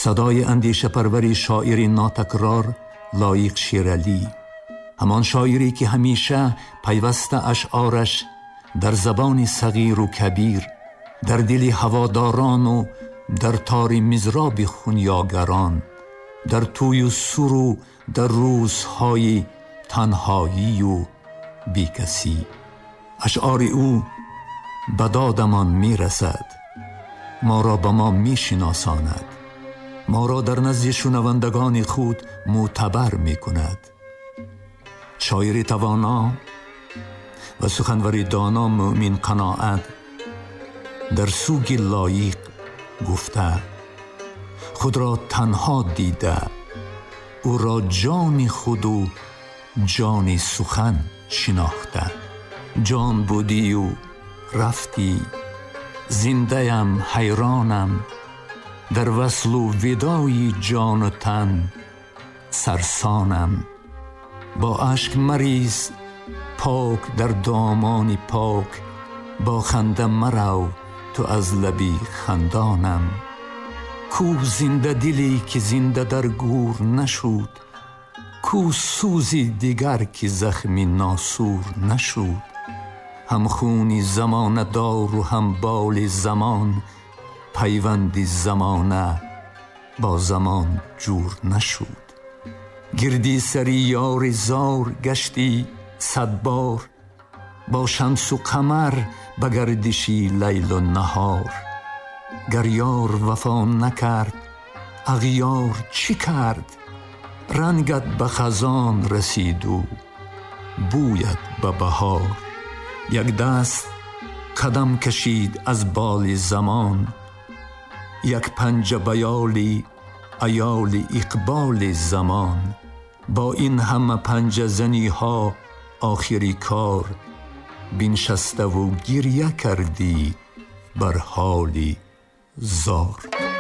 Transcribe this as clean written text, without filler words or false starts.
صدای اندیشه پروری شاعری ناتکرار لایق شیرالی، همان شاعری که همیشه پیوسته اشعارش در زبان صغیر و کبیر، در دل هواداران و در تار مزراب خونیاگران، در توی و سر و در روزهای تنهایی و بیکسی. اشعار او به دادمان می رسد، ما را به ما می شناساند، ما را در نزد شنوندگان خود معتبر می کند. شاعر توانا و سخنور دانا مؤمن قناعت در سوگ لایق گفته خود را تنها دیده، او را جان خود و جان سخن شناخته. جان بودی و رفتی، زنده‌ام حیرانم، در وصل و ودای جان و تن سرسانم. با اشک مریز پاک در دامان پاک، با خنده مرو تو از لبی خندانم. کو زنده دلی که زنده در گور نشد، کو سوزی دیگر که زخمی ناسور نشد. هم خونی زمان دار و هم بال زمان، پیوندی زمانه با زمان جور نشد. گردی سری یار زار گشتی 100 بار، با شمس و قمر به گردشی لیل و نهار. گر یار وفا نکرد اغیار چی کرد، رنگت به خزان رسید و بویت به بهار. یک دست قدم کشید از بال زمان، یک پنجه بیالی ایال اقبال زمان. با این همه پنجه زنی ها آخری کار، بنشسته و گریه کردی بر حالی زار.